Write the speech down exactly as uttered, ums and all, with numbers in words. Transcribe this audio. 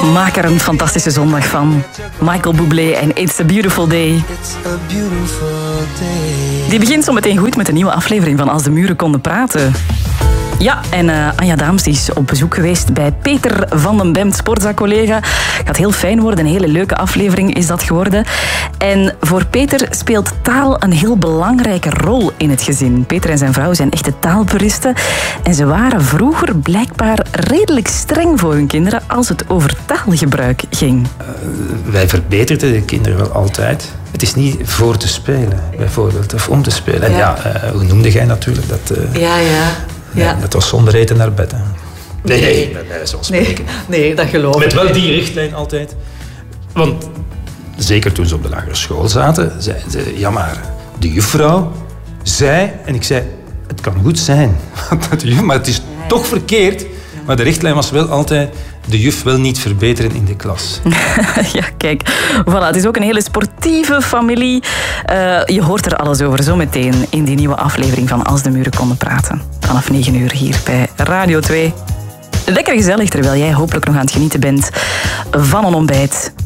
Maak er een fantastische zondag van. Michael Bublé en It's a Beautiful Day. Die begint zo meteen goed met een nieuwe aflevering van Als de Muren Konden Praten. Ja, en uh, Anja Daams die is op bezoek geweest bij Peter van den Bemt, Sportza-collega. Gaat heel fijn worden, een hele leuke aflevering is dat geworden. En voor Peter speelt taal een heel belangrijke rol in het gezin. Peter en zijn vrouw zijn echte taalpuristen. En ze waren vroeger blijkbaar redelijk streng voor hun kinderen als het over taalgebruik ging. Uh, wij verbeterden de kinderen wel altijd. Het is niet voor te spelen, bijvoorbeeld, of om te spelen. En ja, ja uh, hoe noemde jij natuurlijk dat? Uh, ja, ja. Nee, ja. Dat was zonder eten naar bed. Hè. Nee, nee, nee, nee, zoals nee, nee, dat geloof ik. Met wel die richtlijn altijd. Want zeker toen ze op de lagere school zaten, zeiden ze, ja maar, de juffrouw zei, en ik zei, het kan goed zijn, maar het is ja, ja. toch verkeerd. Maar de richtlijn was wel altijd, de juf wil niet verbeteren in de klas. Ja, kijk. Voilà, het is ook een hele sportieve familie. Uh, je hoort er alles over zometeen in die nieuwe aflevering van Als de Muren Konden Praten. Vanaf negen uur hier bij Radio twee. Lekker gezellig, terwijl jij hopelijk nog aan het genieten bent van een ontbijt